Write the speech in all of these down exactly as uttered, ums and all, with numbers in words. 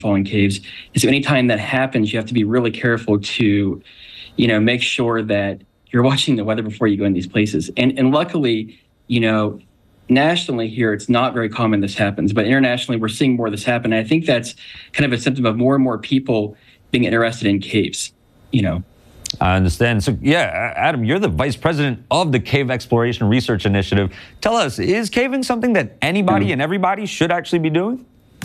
falling caves. And so anytime that happens, you have to be really careful to, you know, make sure that you're watching the weather before you go in these places. And and luckily, you know, nationally here, it's not very common this happens, but internationally, we're seeing more of this happen. And I think that's kind of a symptom of more and more people being interested in caves, you know. I understand. So, yeah, Adam, you're the vice president of the Cave Exploration Research Initiative. Tell us, is caving something that anybody mm. and everybody should actually be doing?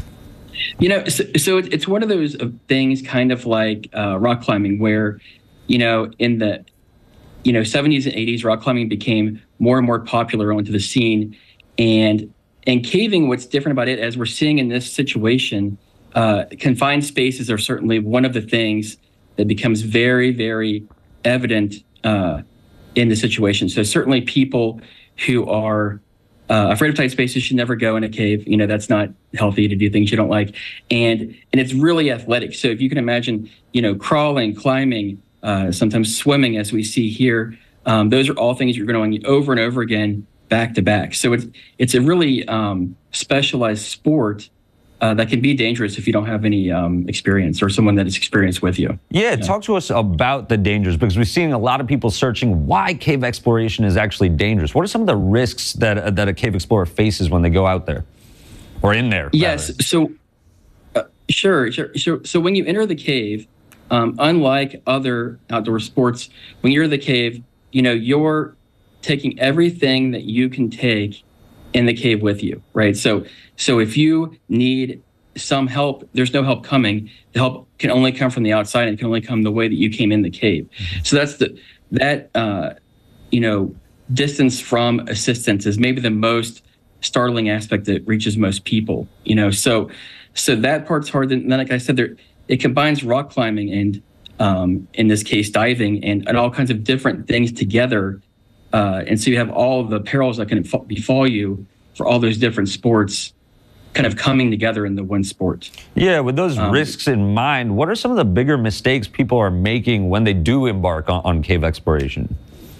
You know, so, so it's one of those things kind of like uh, rock climbing where, you know, in the, you know, seventies and eighties, rock climbing became more and more popular onto the scene. And, and caving, what's different about it, as we're seeing in this situation, uh, confined spaces are certainly one of the things that becomes very, very evident uh, in the situation. So certainly people who are uh, afraid of tight spaces should never go in a cave. You know, that's not healthy to do things you don't like. And and it's really athletic. So if you can imagine, you know, crawling, climbing, uh, sometimes swimming, as we see here, um, those are all things you're going over and over again, back to back. So it's, it's a really um, specialized sport Uh, that can be dangerous if you don't have any um, experience or someone that is experienced with you. Yeah, yeah, talk to us about the dangers, because we're seeing a lot of people searching why cave exploration is actually dangerous. What are some of the risks that, uh, that a cave explorer faces when they go out there, or in there? Yes, rather? so uh, sure, sure, sure. So when you enter the cave, um, unlike other outdoor sports, when you're in the cave, you know, you're taking everything that you can take in the cave with you, right? So, so if you need some help, there's no help coming. The help can only come from the outside, and it can only come the way that you came in the cave. Mm-hmm. So that's the that uh, you know, distance from assistance is maybe the most startling aspect that reaches most people. You know, so so that part's hard. And then, like I said, there it combines rock climbing and um, in this case diving and, and all kinds of different things together. Uh, and so you have all the perils that can befall you for all those different sports kind of coming together in the one sport. Yeah, with those um, risks in mind, what are some of the bigger mistakes people are making when they do embark on, on cave exploration?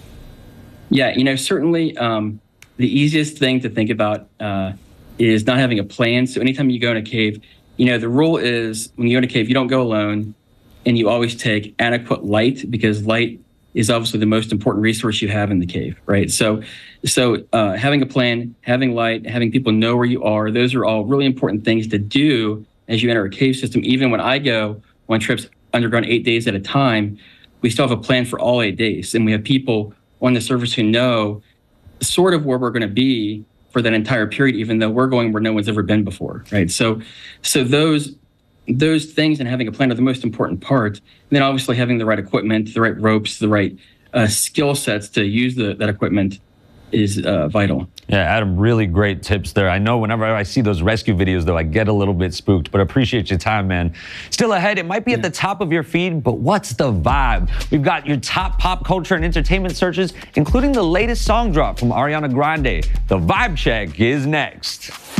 Yeah, you know, certainly um, the easiest thing to think about uh, is not having a plan. So anytime you go in a cave, you know, the rule is when you go in a cave, you don't go alone, and you always take adequate light, because light is obviously the most important resource you have in the cave, right? So, so uh, having a plan, having light, having people know where you are, those are all really important things to do as you enter a cave system. Even when I go on trips underground eight days at a time, we still have a plan for all eight days. And we have people on the surface who know sort of where we're gonna be for that entire period, even though we're going where no one's ever been before, right? So, so those, those things and having a plan are the most important part. And then obviously having the right equipment, the right ropes, the right uh, skill sets to use the, that equipment is uh, vital. Yeah, Adam, really great tips there. I know whenever I see those rescue videos, though, I get a little bit spooked, but appreciate your time, man. Still ahead, it might be yeah. at the top of your feed, but what's the vibe? We've got your top pop culture and entertainment searches, including the latest song drop from Ariana Grande. The Vibe Check is next.